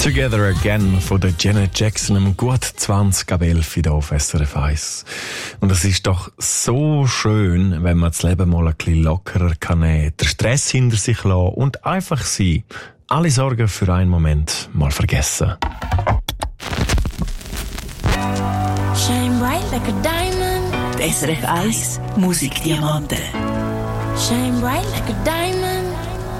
Together Again von der Janet Jackson um gut 20 ab 11 hier auf SRF 1. Und es ist doch so schön, wenn man das Leben mal ein bisschen lockerer kann nehmen, den Stress hinter sich lassen und einfach sein. Alle Sorgen für einen Moment mal vergessen. Shine bright like a diamond. Die SRF 1 Musikdiamanten. Shine bright like a diamond.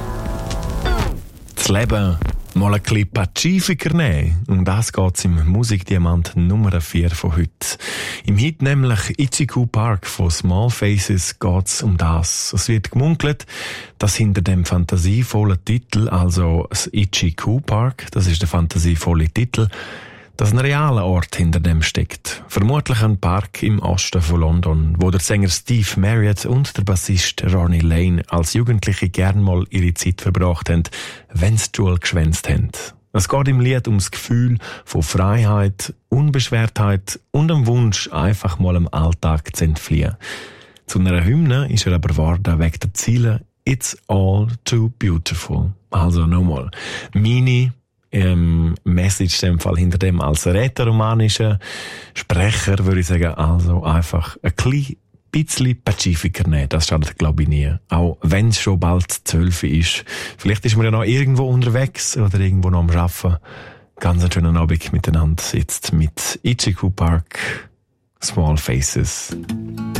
Das Leben mal ein bisschen pazifiker nehmen. Um das geht's im Musikdiamant Nummer 4 von heute. Im Hit nämlich Ichiku Park von Small Faces geht's um das. Es wird gemunkelt, dass hinter dem fantasievollen Titel, also das Ichiku Park, das ist der fantasievolle Titel, dass ein realer Ort hinter dem steckt. Vermutlich ein Park im Osten von London, wo der Sänger Steve Marriott und der Bassist Ronnie Lane als Jugendliche gern mal ihre Zeit verbracht haben, wenn sie Jewel geschwänzt haben. Es geht im Lied ums Gefühl von Freiheit, Unbeschwertheit und dem Wunsch, einfach mal im Alltag zu entfliehen. Zu einer Hymne ist er aber geworden wegen der Ziele «It's all too beautiful». Also nochmal, meine Message in dem Fall hinter dem als rätoromanischer Sprecher würde ich sagen, also einfach ein bisschen Pazifiker nehmen, das schadet glaube ich nie. Auch wenn es schon bald 12 ist. Vielleicht ist man ja noch irgendwo unterwegs oder irgendwo noch am Arbeiten. Ganz einen schönen Abend miteinander jetzt mit Ichiku Park, Small Faces.